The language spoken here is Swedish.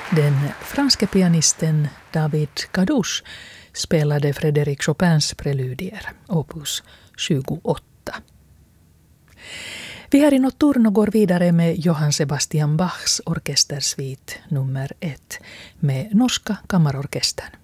Den franske pianisten David Cadouche spelade Frédéric Chopins preludier, opus 28. Vi här i Notturno går vidare med Johann Sebastian Bachs orkestersvit nummer 1 med norska kammarorkestern.